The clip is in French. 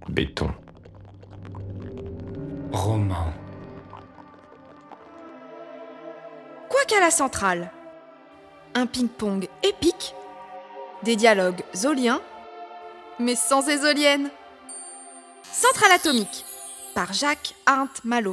Béton. Roman. Quoi qu'à la centrale, un ping-pong épique, des dialogues zoliens, mais sans ésolienne. Centrale atomique, par Jacques Arndt Malo.